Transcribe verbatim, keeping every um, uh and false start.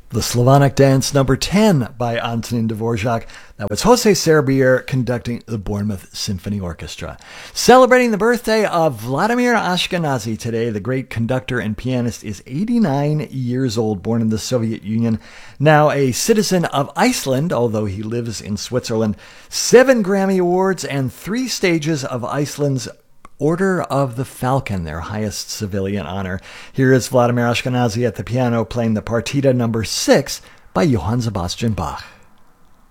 The Slavonic Dance number ten by Antonin Dvorak. That was Jose Serbier conducting the Bournemouth Symphony Orchestra. Celebrating the birthday of Vladimir Ashkenazy today, the great conductor and pianist is eighty-nine years old, born in the Soviet Union, now a citizen of Iceland, although he lives in Switzerland. Seven Grammy Awards and three stages of Iceland's Order of the Falcon, their highest civilian honor. Here is Vladimir Ashkenazy at the piano playing the Partita number six by Johann Sebastian Bach.